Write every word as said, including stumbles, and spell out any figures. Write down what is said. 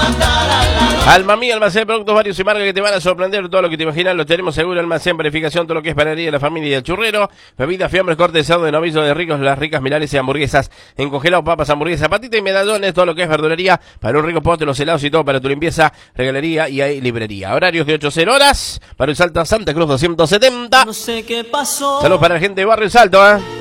Alma Mía, almacén de productos varios y marcas que te van a sorprender. Todo lo que te imaginas lo tenemos seguro. Almacén, verificación, todo lo que es panadería de la familia y el churrero. Bebidas, fiambres, cortes de cerdo, de novillo, de ricos, las ricas milanes y hamburguesas. En congelado, papas, hamburguesas, patitas y medallones. Todo lo que es verdulería para un rico postre, los helados y todo para tu limpieza, regalería y hay librería. Horarios de ocho a cero horas para el Salto a Santa Cruz doscientos setenta. No sé qué pasó. Saludos para la gente de Barrio El Salto, ¿eh?